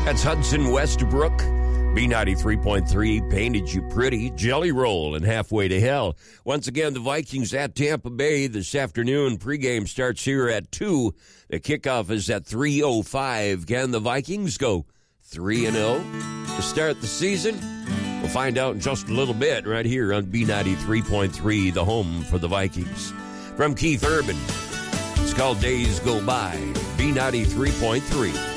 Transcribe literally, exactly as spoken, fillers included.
That's Hudson Westbrook. B ninety-three point three painted you pretty. Jelly Roll and Halfway to Hell. Once again, the Vikings at Tampa Bay this afternoon. Pregame starts here at two. The kickoff is at three oh five. Can the Vikings go three and oh to start the season? We'll find out in just a little bit right here on B ninety-three point three, the home for the Vikings. From Keith Urban, it's called Days Go By. B ninety-three point three.